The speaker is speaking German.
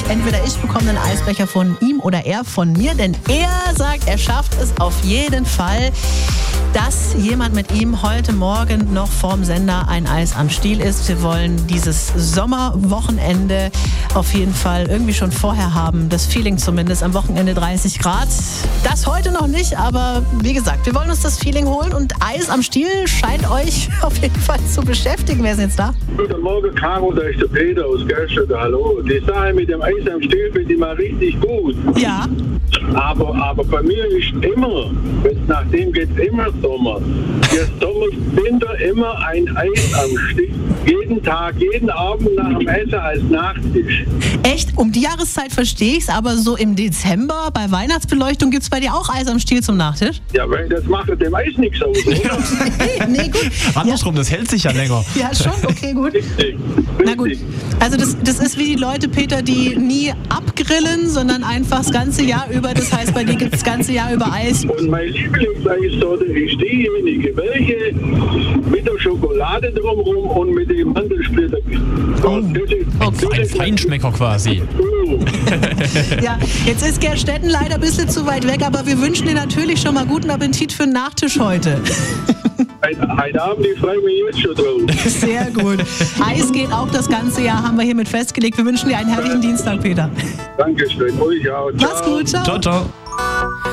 Entweder ich bekomme einen Eisbecher von ihm oder er von mir, denn er sagt, er schafft es auf jeden Fall, dass jemand mit ihm heute Morgen noch vorm Sender ein Eis am Stiel isst. Wir wollen dieses Sommerwochenende auf jeden Fall irgendwie schon vorher haben. Das Feeling zumindest, am Wochenende 30 Grad. Das heute noch nicht, aber wie gesagt, wir wollen uns das Feeling holen und Eis am Stiel scheint euch auf jeden Fall zu beschäftigen. Wer ist jetzt da? Guten Morgen, Caro, da ist der Peter aus Gerstedt. Hallo. Die Sache mit dem Eis am Stiel finde ich mal richtig gut. Ja. Aber bei mir ist immer, nachdem geht es immer Sommer. Der Sommer, Winter immer ein Eis am Stiel. Jeden Tag, jeden Abend nach dem Essen als Nachtisch. Echt? Um die Jahreszeit verstehe ich's, aber so im Dezember bei Weihnachtsbeleuchtung gibt's bei dir auch Eis am Stiel zum Nachtisch? Ja, weil das macht dem Eis nichts aus, oder? Nee, gut. Andersrum, das hält sich ja länger. Ja, schon, okay, gut. Richtig. Na gut, also das ist wie die Leute, Peter, die nie abgrillen, sondern einfach das ganze Jahr über. Das heißt, bei dir gibt es das ganze Jahr über Eis. Und meine Lieblingseissorte ist diejenige, welche mit der Schokolade drumherum und mit dem Mandelsplitter. Oh. Ein Feinschmecker quasi. Ja, jetzt ist Gerstetten leider ein bisschen zu weit weg, aber wir wünschen dir natürlich schon mal guten Appetit für den Nachtisch heute. Heute Abend, ich freue mich jetzt schon drauf. Sehr gut. Eis geht auch das ganze Jahr, haben wir hiermit festgelegt. Wir wünschen dir einen herrlichen Dienstag, Peter. Dankeschön, euch auch. Ciao. Mach's gut, ciao. Ciao, ciao.